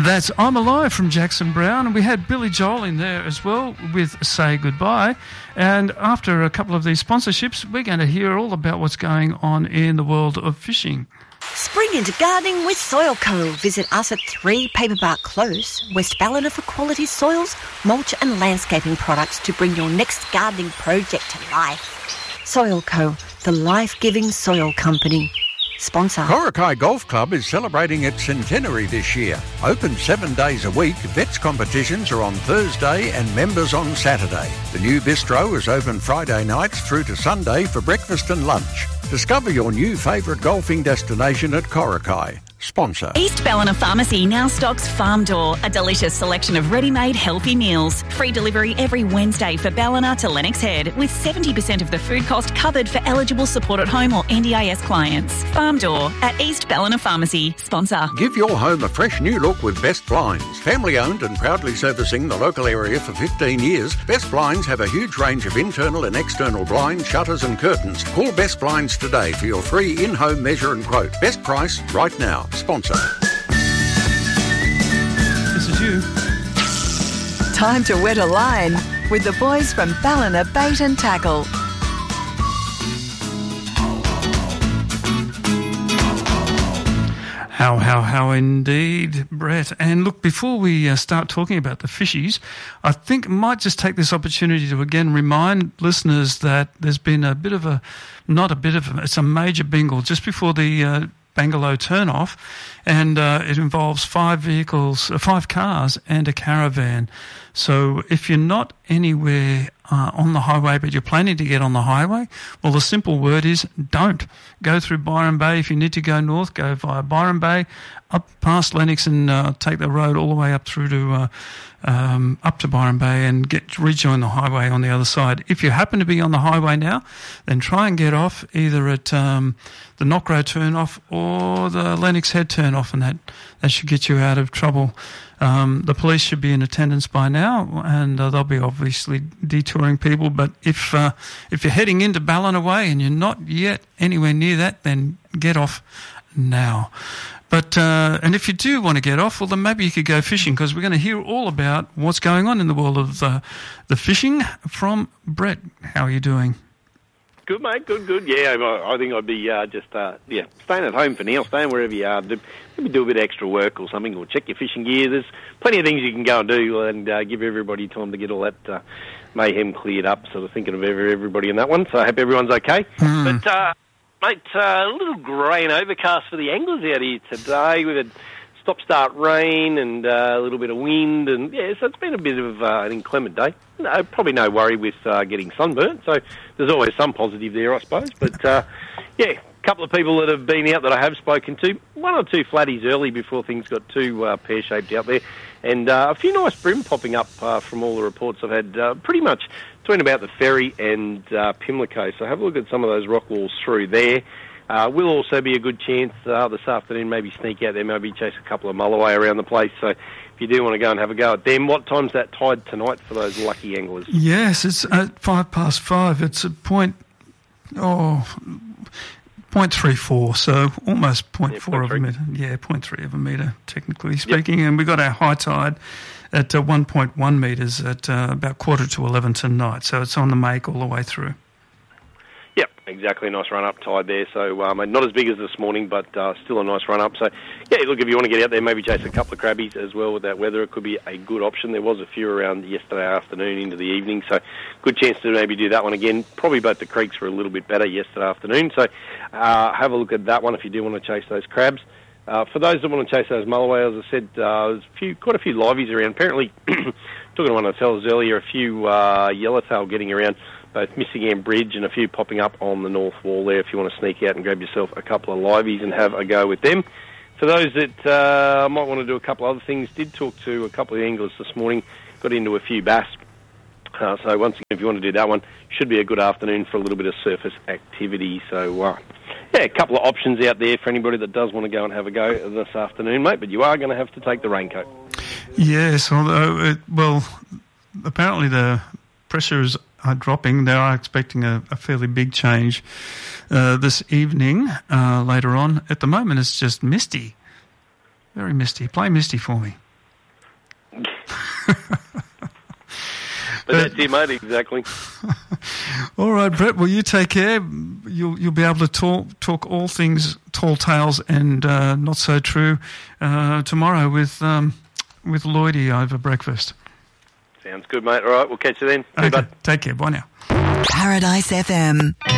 That's I'm Alive from Jackson Browne, and we had Billy Joel in there as well with Say Goodbye. And after a couple of these sponsorships, we're going to hear all about what's going on in the world of fishing. Spring into gardening with Soil Co. Visit us at 3 Paperbark Close, West Ballina for quality soils, mulch and landscaping products to bring your next gardening project to life. Soil Co., the life-giving soil company. Sponsor. Korakai Golf Club is celebrating its centenary this year. Open 7 days a week, vets competitions are on Thursday and members on Saturday. The new bistro is open Friday nights through to Sunday for breakfast and lunch. Discover your new favourite golfing destination at Korakai. Sponsor. East Ballina Pharmacy now stocks Farm Door, a delicious selection of ready-made healthy meals. Free delivery every Wednesday for Ballina to Lennox Head, with 70% of the food cost covered for eligible support at home or NDIS clients. Farm Door at East Ballina Pharmacy. Sponsor. Give your home a fresh new look with Best Blinds. Family owned and proudly servicing the local area for 15 years, Best Blinds have a huge range of internal and external blinds, shutters and curtains. Call Best Blinds today for your free in-home measure and quote. Best price right now. Sponsor. This is you. Time to wet a line with the boys from Ballina Bait and Tackle. How indeed, Brett. And look, before we start talking about the fishies, I think I might just take this opportunity to again remind listeners that there's been it's a major bingle just before the Bangalow turn-off, and it involves 5 cars and a caravan. So if you're not anywhere on the highway but you're planning to get on the highway, well, the simple word is don't. Go through Byron Bay. If you need to go north, go via Byron Bay, up past Lennox and take the road all the way up through to up to Byron Bay and rejoin the highway on the other side. If you happen to be on the highway now, then try and get off either at the Knockrow turn-off or the Lennox Head turn-off, and that should get you out of trouble. The police should be in attendance by now, and they'll be obviously detouring people. But if you're heading into Ballina Way and you're not yet anywhere near that, then get off now. But and if you do want to get off, well, then maybe you could go fishing, because we're going to hear all about what's going on in the world of the fishing from Brett. How are you doing? Good, mate. Good. Yeah, I think I'd be staying at home for now, staying wherever you are. Maybe do a bit of extra work or something, or check your fishing gear. There's plenty of things you can go and do, and give everybody time to get all that mayhem cleared up. Sort of thinking of everybody in that one. So I hope everyone's okay. But, mate, a little grey and overcast for the anglers out here today. We've had stop-start rain and a little bit of wind, and so it's been a bit of an inclement day. No, probably no worry with getting sunburnt, so there's always some positive there, I suppose. But a couple of people that have been out that I have spoken to, 1 or 2 flatties early before things got too pear-shaped out there, and a few nice bream popping up from all the reports I've had, pretty much between about the ferry and Pimlico. So have a look at some of those rock walls through there. Will also be a good chance this afternoon, maybe sneak out there, maybe chase a couple of mulloway around the place. So if you do want to go and have a go at them, what time's that tide tonight for those lucky anglers? Yes, it's at 5:05. It's at 0.34, so almost 0.4 of a metre. Yeah, 0.3 of a metre, technically speaking. Yep. And we got our high tide at 1.1 metres at about 10:45 tonight. So it's on the make all the way through. Yep, exactly. Nice run-up tide there. So not as big as this morning, but still a nice run-up. So, look, if you want to get out there, maybe chase a couple of crabbies as well with that weather. It could be a good option. There was a few around yesterday afternoon into the evening, so good chance to maybe do that one again. Probably both the creeks were a little bit better yesterday afternoon, so have a look at that one if you do want to chase those crabs. For those that want to chase those mulloway, as I said, there's quite a few liveys around. Apparently, talking to one of the fellas earlier, a few yellowtail getting around, both Missingam Bridge and a few popping up on the north wall there if you want to sneak out and grab yourself a couple of liveys and have a go with them. For those that might want to do a couple of other things, did talk to a couple of anglers this morning, got into a few bass. So once again, if you want to do that one, should be a good afternoon for a little bit of surface activity. So, a couple of options out there for anybody that does want to go and have a go this afternoon, mate, but you are going to have to take the raincoat. Yes, although, apparently the pressures are dropping. They are expecting a fairly big change this evening later on. At the moment, it's just misty. Very misty. Play misty for me. But that's it, mate, exactly. All right, Brett, well, you take care. You'll be able to talk all things tall tales and not so true tomorrow with Lloydie over breakfast. Sounds good, mate. All right, we'll catch you then. See you, Okay, bud. take care. Bye now. Paradise FM.